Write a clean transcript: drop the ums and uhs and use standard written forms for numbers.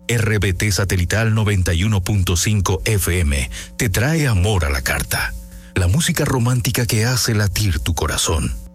RBT Satelital 91.5 FM te trae Amor a la Carta, la música romántica que hace latir tu corazón.